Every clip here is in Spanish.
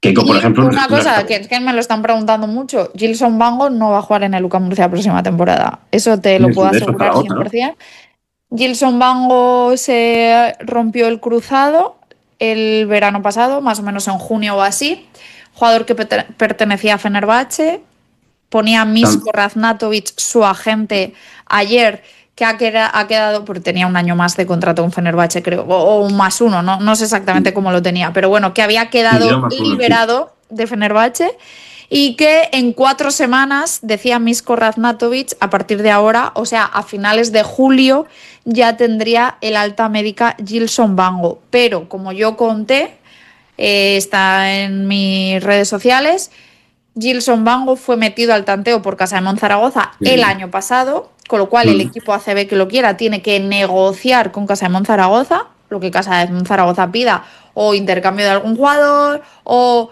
Keiko, por ejemplo... Una cosa, que es que me lo están preguntando mucho, Gilson Bango no va a jugar en el UCAM Murcia la próxima temporada. Eso te lo puedo asegurar 100%. Gilson Bango se rompió el cruzado el verano pasado, más o menos en junio o así. Jugador que pertenecía a Fenerbahce. Ponía Misko Raznatovic, su agente, ayer, que ha quedado, porque tenía un año más de contrato con Fenerbahce, creo, o un más uno, no sé exactamente cómo lo tenía, pero bueno, que había quedado liberado de Fenerbahce y que en 4 semanas, decía Misko Raznatovic, a partir de ahora, o sea, a finales de julio, ya tendría el alta médica Gilson Bango. Pero, como yo conté, está en mis redes sociales, Gilson Bango fue metido al tanteo por Casa de Monzaragoza el año pasado, con lo cual el equipo ACB que lo quiera tiene que negociar con Casa de Monzaragoza, lo que Casa de Monzaragoza pida, o intercambio de algún jugador, o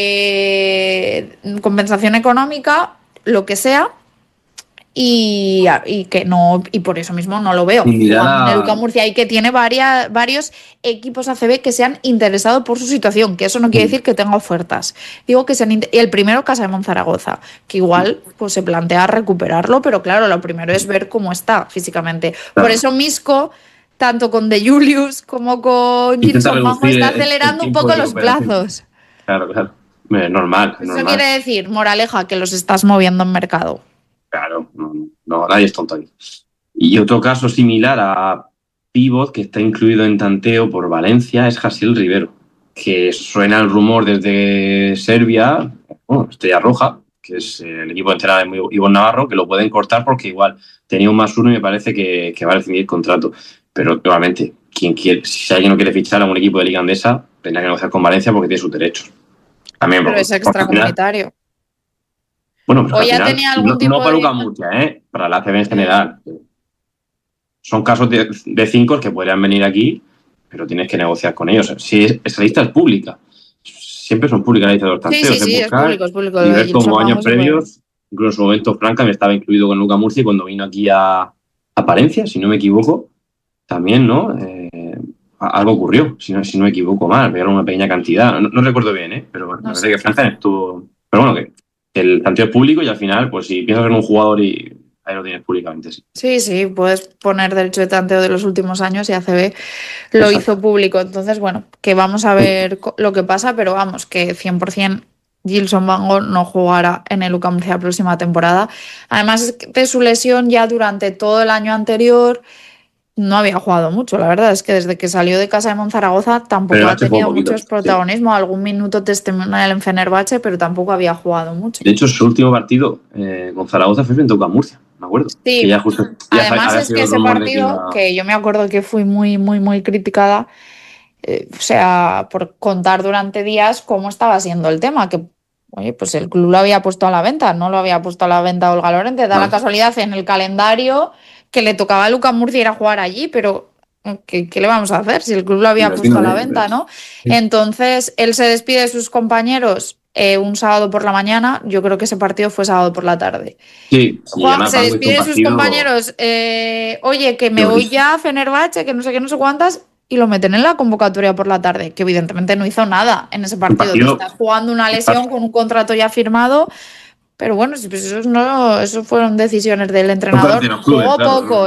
compensación económica, lo que sea. Y que no, y por eso mismo no lo veo jugando en el UCAM Murcia, y que tiene varios equipos ACB que se han interesado por su situación, que eso no quiere decir que tenga ofertas. Digo que el primero, Casa de Monzaragoza, que igual pues se plantea recuperarlo, pero claro, lo primero es ver cómo está físicamente. Por eso Misko, tanto con De Julius como con Gilson Bango, está acelerando un poco los plazos. Claro, normal. Eso quiere decir, moraleja, que los estás moviendo en mercado. Claro, no, nadie es tonto ahí. Y otro caso similar a pívot que está incluido en tanteo por Valencia es Jasiel Rivero, que suena el rumor desde Serbia, Estrella Roja, que es el equipo entrenado de Ivonne Navarro, que lo pueden cortar porque igual tenía un +1 y me parece que va a recibir el contrato. Pero nuevamente, si alguien no quiere fichar a un equipo de Liga Andesa, tendrá que negociar con Valencia porque tiene sus derechos. También, pero es extracomunitario. Bueno, pero o ya tenía algún tipo no para UCAM Murcia, para la ACB en general. Son casos de 5 que podrían venir aquí, pero tienes que negociar con ellos. Si esa lista es pública, siempre son públicas las listas de los tanteos. Sí, es público. Y ver como años previos, incluso en su momento Franca me estaba incluido con UCAM Murcia y cuando vino aquí a Palencia, si no me equivoco, también, ¿no? Algo ocurrió, si no me equivoco mal, me dieron una pequeña cantidad. No recuerdo bien, pero bueno, me parece que Franca estuvo... Pero bueno, que el tanteo es público y al final, pues si piensas en un jugador y ahí lo tienes públicamente, sí. Sí, puedes poner derecho de tanteo de los últimos años y ACB lo hizo público. Entonces, bueno, que vamos a ver lo que pasa, pero vamos, que 100% Gilson Bango no jugará en el UCAM Murcia la próxima temporada. Además de su lesión, ya durante todo el año anterior no había jugado mucho, la verdad es que desde que salió de Casa de Monzaragoza tampoco ha tenido mucho protagonismo, sí. Algún minuto testimonial en Fenerbahce, pero tampoco había jugado mucho. De hecho, su último partido con Zaragoza fue frente a UCAM Murcia, me acuerdo. Sí, que además es que ese partido, que yo me acuerdo que fui muy, muy, muy criticada, o sea, por contar durante días cómo estaba siendo el tema, que oye, pues el club lo había puesto a la venta, no lo había puesto a la venta Olga Lorente, da la casualidad en el calendario que le tocaba a UCAM Murcia ir a jugar allí, pero ¿qué le vamos a hacer si el club lo había puesto a la venta, ¿no? Sí. Entonces, él se despide de sus compañeros un sábado por la mañana, yo creo que ese partido fue sábado por la tarde. Sí, Juan se despide de sus compañeros, oye, que me voy ya a Fenerbahce, que no sé qué, no sé cuántas, y lo meten en la convocatoria por la tarde, que evidentemente no hizo nada en ese partido. Te estás jugando una lesión con un contrato ya firmado. Pero bueno, pues eso fueron decisiones del entrenador. Jugó poco,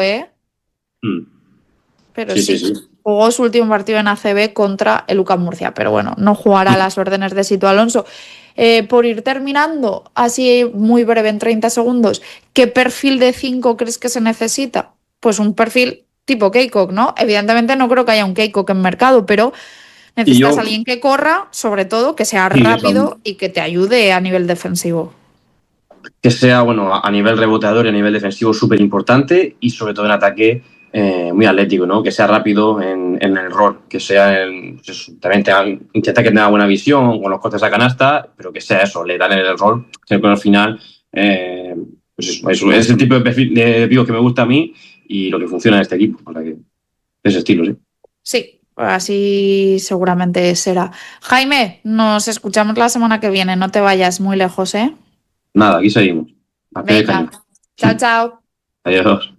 Pero sí. Jugó su último partido en ACB contra el UCAM Murcia. Pero bueno, no jugará a las órdenes de Sito Alonso. Por ir terminando, así muy breve, en 30 segundos, ¿qué perfil de 5 crees que se necesita? Pues un perfil tipo Keikok, ¿no? Evidentemente no creo que haya un Keikok en mercado, pero necesitas a alguien que corra, sobre todo, que sea rápido y que te ayude a nivel defensivo. Que sea, bueno, a nivel reboteador y a nivel defensivo súper importante y sobre todo en ataque muy atlético, ¿no? Que sea rápido en el rol, que sea también intenta que tenga buena visión con los cortes a canasta, pero que sea eso, letal en el rol, siempre al final pues eso, es el tipo de perfil de pívot que me gusta a mí y lo que funciona en este equipo, o sea que ese estilo, sí. Sí, así seguramente será. Jaime, nos escuchamos la semana que viene, no te vayas muy lejos, ¿eh? Nada, aquí seguimos. Venga. Chao. Adiós.